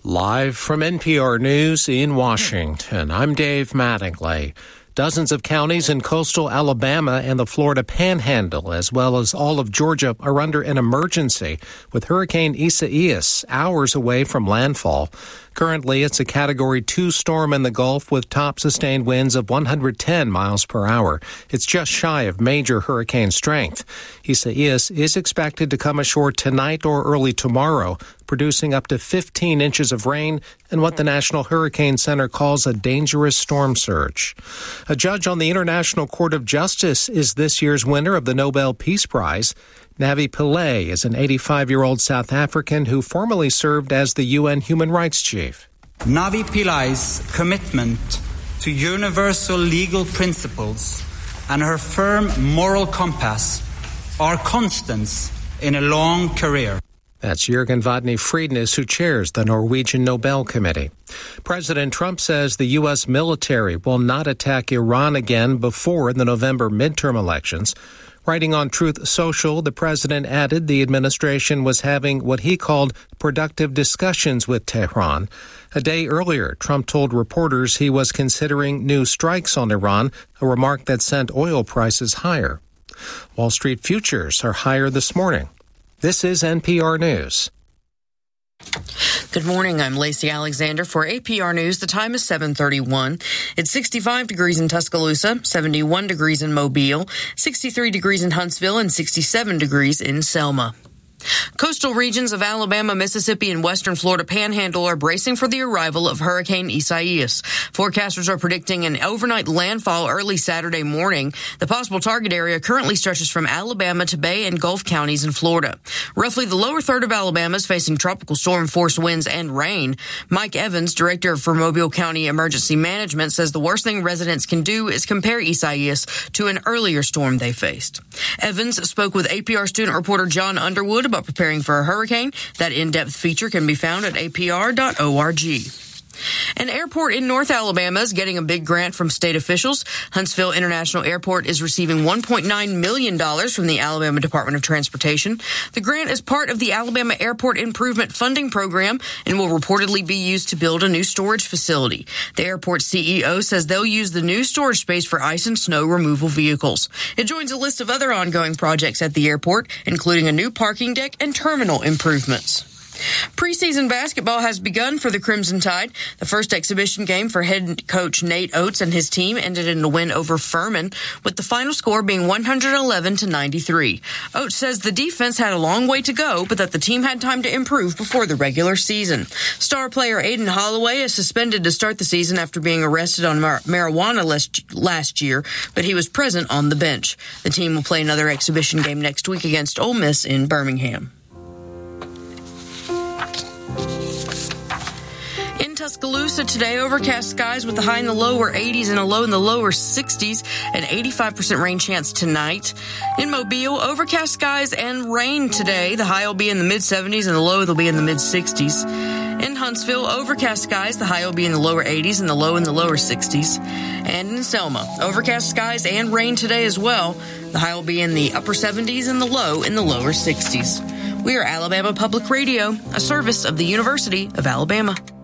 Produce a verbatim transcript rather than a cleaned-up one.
Live from N P R News in Washington, I'm Dave Mattingly. Dozens of counties in coastal Alabama and the Florida Panhandle, as well as all of Georgia, are under an emergency with Hurricane Isaias hours away from landfall. Currently, it's a Category two storm in the Gulf with top sustained winds of one hundred ten miles per hour. It's just shy of major hurricane strength. Isaias is expected to come ashore tonight or early tomorrow, producing up to fifteen inches of rain and what the National Hurricane Center calls a dangerous storm surge. A judge on the International Court of Justice is this year's winner of the Nobel Peace Prize. Navi Pillay is an eighty-five-year-old South African who formerly served as the U N Human Rights Chief. Navi Pillay's commitment to universal legal principles and her firm moral compass are constants in a long career. That's Jürgen Vodny Friednes, who chairs the Norwegian Nobel Committee. President Trump says the U S military will not attack Iran again before the November midterm elections. Writing on Truth Social, the president added the administration was having what he called productive discussions with Tehran. A day earlier, Trump told reporters he was considering new strikes on Iran, a remark that sent oil prices higher. Wall Street futures are higher this morning. This is N P R News. Good morning. I'm Lacey Alexander for A P R News. The time is seven thirty-one. It's sixty-five degrees in Tuscaloosa, seventy-one degrees in Mobile, sixty-three degrees in Huntsville, and sixty-seven degrees in Selma. Coastal regions of Alabama, Mississippi, and western Florida Panhandle are bracing for the arrival of Hurricane Isaias. Forecasters are predicting an overnight landfall early Saturday morning. The possible target area currently stretches from Alabama to Bay and Gulf counties in Florida. Roughly the lower third of Alabama is facing tropical storm-force winds and rain. Mike Evans, director for Mobile County Emergency Management, says the worst thing residents can do is compare Isaias to an earlier storm they faced. Evans spoke with A P R student reporter John Underwood about preparing for a hurricane. That in-depth feature can be found at A P R dot org. An airport in North Alabama is getting a big grant from state officials. Huntsville International Airport is receiving one point nine million dollars from the Alabama Department of Transportation. The grant is part of the Alabama Airport Improvement Funding Program and will reportedly be used to build a new storage facility. The airport C E O says they'll use the new storage space for ice and snow removal vehicles. It joins a list of other ongoing projects at the airport, including a new parking deck and terminal improvements. Preseason basketball has begun for the Crimson Tide. The first exhibition game for head coach Nate Oates and his team ended in a win over Furman, with the final score being one hundred eleven to ninety-three. Oates says the defense had a long way to go, but that the team had time to improve before the regular season. Star player Aiden Holloway is suspended to start the season after being arrested on mar- marijuana last, last year, but he was present on the bench. The team will play another exhibition game next week against Ole Miss in Birmingham. Tuscaloosa today, overcast skies with a high in the lower eighties and a low in the lower sixties, an eighty-five percent rain chance tonight. In Mobile, overcast skies and rain today. The high will be in the mid seventies and the low will be in the mid sixties. In Huntsville, overcast skies. The high will be in the lower eighties and the low in the lower sixties. And in Selma, overcast skies and rain today as well. The high will be in the upper seventies and the low in the lower sixties. We are Alabama Public Radio, a service of the University of Alabama.